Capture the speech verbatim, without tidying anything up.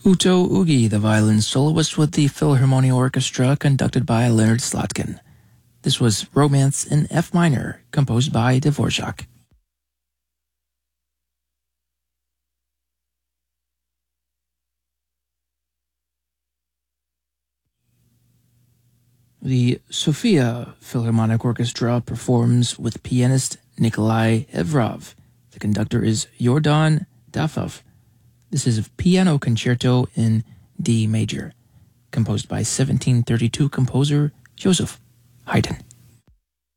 Uto Ugi, the violin soloist with the Philharmonia Orchestra, conducted by Leonard Slotkin. This was Romance in F minor, composed by Dvorak. The Sofia Philharmonic Orchestra performs with pianist Nikolai Evrov. The conductor is Yordan Dafov. This is a piano concerto in D major, composed by seventeen thirty-two composer Joseph Haydn.